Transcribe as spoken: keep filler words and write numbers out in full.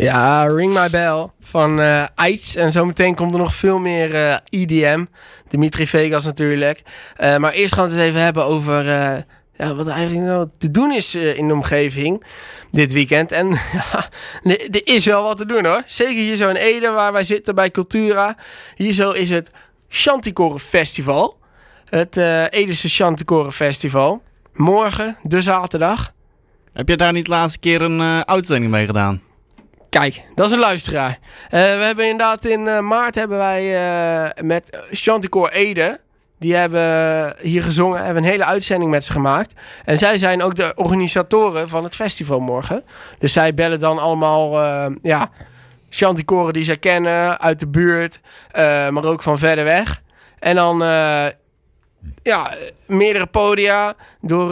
Ja, Ring My Bell van uh, Eitz. En zometeen komt er nog veel meer uh, E D M. Dimitri Vegas natuurlijk. Uh, maar eerst gaan we het eens even hebben over uh, ja, wat er eigenlijk nou te doen is uh, in de omgeving dit weekend. En ja, er is wel wat te doen hoor. Zeker hier zo in Ede waar wij zitten bij Cultura. Hier zo is het Chanticoren Festival. Het uh, Edese Chanticoren Festival. Morgen, de zaterdag. Heb je daar niet de laatste keer een uh, uitzending mee gedaan? Kijk, dat is een luisteraar. Uh, we hebben inderdaad in uh, maart hebben wij uh, met Chanticoor Ede, die hebben hier gezongen, hebben een hele uitzending met ze gemaakt. En zij zijn ook de organisatoren van het festival morgen. Dus zij bellen dan allemaal uh, ja, Chanticoren die zij kennen uit de buurt, uh, maar ook van verder weg. En dan uh, ja, meerdere podia door